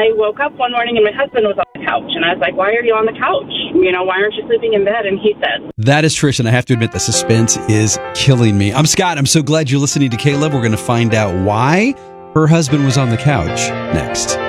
I woke up one morning and my husband was on the couch. And I was like, why are you on the couch? Why aren't you sleeping in bed? And he said, That is Trish, and I have to admit the suspense is killing me. I'm Scott. I'm so glad you're listening to K-Love. We're going to find out why her husband was on the couch next.